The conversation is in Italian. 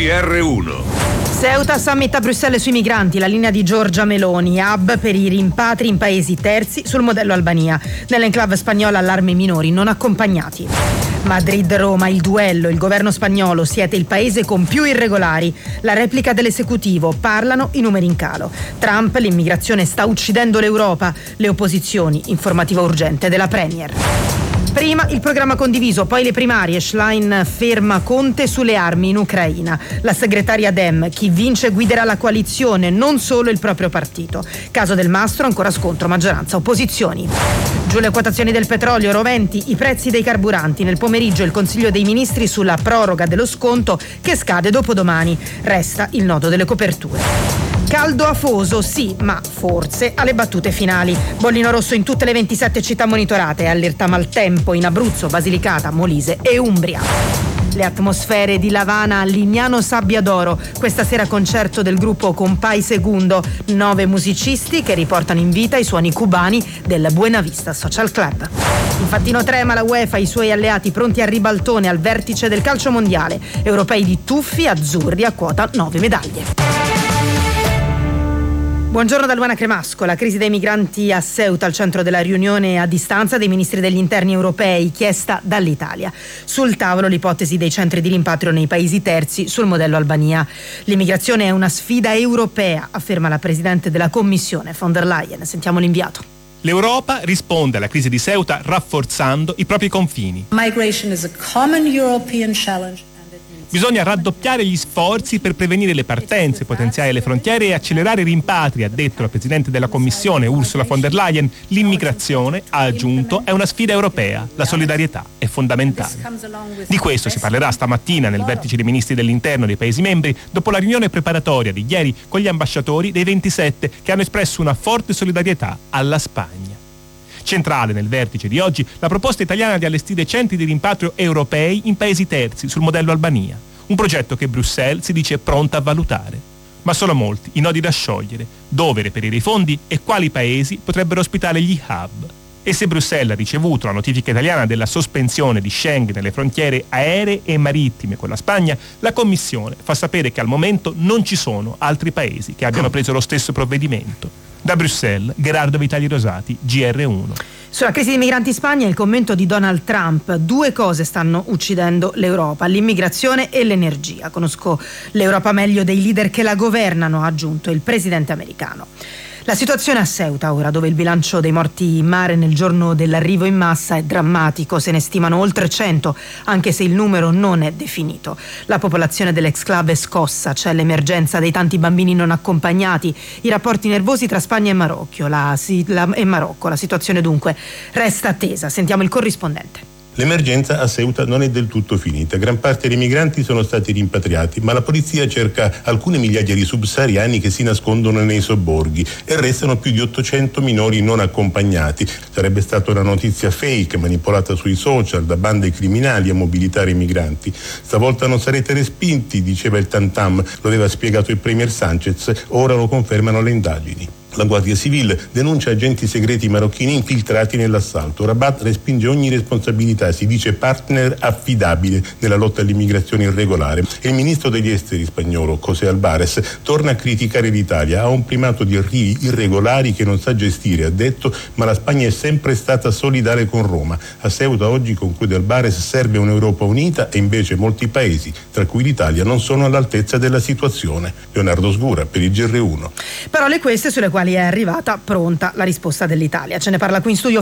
GR1. Ceuta, summit a Bruxelles sui migranti, la linea di Giorgia Meloni, hub per i rimpatri in paesi terzi sul modello Albania. Nell'enclave spagnola allarme minori non accompagnati. Madrid-Roma, il duello, il governo spagnolo, siete il paese con più irregolari. La replica dell'esecutivo, parlano i numeri in calo. Trump, l'immigrazione sta uccidendo l'Europa. Le opposizioni, informativa urgente della Premier. Prima il programma condiviso, poi le primarie. Schlein ferma Conte sulle armi in Ucraina. La segretaria Dem, chi vince guiderà la coalizione, non solo il proprio partito. Caso Del Mastro, ancora scontro maggioranza opposizioni. Giù le quotazioni del petrolio, roventi i prezzi dei carburanti. Nel pomeriggio il Consiglio dei Ministri sulla proroga dello sconto che scade dopodomani. Resta il nodo delle coperture. Caldo afoso, sì, ma forse alle battute finali. Bollino rosso in tutte le 27 città monitorate, allerta maltempo in Abruzzo, Basilicata, Molise e Umbria. Le atmosfere di Lavana a Lignano Sabbia d'Oro. Questa sera concerto del gruppo Compay Segundo, 9 musicisti che riportano in vita i suoni cubani del Buena Vista Social Club. Infatti non trema la UEFA, i suoi alleati pronti al ribaltone al vertice del calcio mondiale. Europei di tuffi, azzurri a quota 9 medaglie. Buongiorno da Luana Cremasco. La crisi dei migranti a Ceuta al centro della riunione a distanza dei ministri degli interni europei chiesta dall'Italia. Sul tavolo l'ipotesi dei centri di rimpatrio nei paesi terzi sul modello Albania. L'immigrazione è una sfida europea, afferma la presidente della Commissione von der Leyen. Sentiamo l'inviato. L'Europa risponde alla crisi di Ceuta rafforzando i propri confini. Migration is a common European challenge. Bisogna raddoppiare gli sforzi per prevenire le partenze, potenziare le frontiere e accelerare i rimpatri, ha detto la Presidente della Commissione Ursula von der Leyen. L'immigrazione, ha aggiunto, è una sfida europea. La solidarietà è fondamentale. Di questo si parlerà stamattina nel vertice dei ministri dell'interno dei Paesi membri, dopo la riunione preparatoria di ieri con gli ambasciatori dei 27 che hanno espresso una forte solidarietà alla Spagna. Centrale nel vertice di oggi la proposta italiana di allestire centri di rimpatrio europei in paesi terzi sul modello Albania, un progetto che Bruxelles si dice pronta a valutare. Ma sono molti i nodi da sciogliere, dove reperire i fondi e quali paesi potrebbero ospitare gli hub. E se Bruxelles ha ricevuto la notifica italiana della sospensione di Schengen nelle frontiere aeree e marittime con la Spagna, la Commissione fa sapere che al momento non ci sono altri paesi che abbiano preso lo stesso provvedimento. Da Bruxelles, Gerardo Vitali Rosati, GR1. Sulla crisi dei migranti in Spagna il commento di Donald Trump. 2 cose stanno uccidendo l'Europa, l'immigrazione e l'energia. Conosco l'Europa meglio dei leader che la governano, ha aggiunto il presidente americano. La situazione a Ceuta ora, dove il bilancio dei morti in mare nel giorno dell'arrivo in massa è drammatico, se ne stimano oltre 100, anche se il numero non è definito. La popolazione dell'exclave è scossa, c'è l'emergenza dei tanti bambini non accompagnati, i rapporti nervosi tra Spagna e Marocco. La situazione dunque resta tesa. Sentiamo il corrispondente. L'emergenza a Ceuta non è del tutto finita. Gran parte dei migranti sono stati rimpatriati, ma la polizia cerca alcune migliaia di subsahariani che si nascondono nei sobborghi e restano più di 800 minori non accompagnati. Sarebbe stata una notizia fake manipolata sui social da bande criminali a mobilitare i migranti. Stavolta non sarete respinti, diceva il Tantam, lo aveva spiegato il premier Sanchez, ora lo confermano le indagini. La Guardia Civile denuncia agenti segreti marocchini infiltrati nell'assalto. Rabat respinge ogni responsabilità, si dice partner affidabile nella lotta all'immigrazione irregolare. E il ministro degli esteri spagnolo, José Álvarez, torna a criticare l'Italia. Ha un primato di arrivi irregolari che non sa gestire, ha detto, ma la Spagna è sempre stata solidale con Roma. A Ceuta oggi, conclude Álvarez, serve un'Europa unita e invece molti paesi, tra cui l'Italia, non sono all'altezza della situazione. Leonardo Sgura per il GR1. Parole queste sulle quali è arrivata pronta la risposta dell'Italia. Ce ne parla qui in studio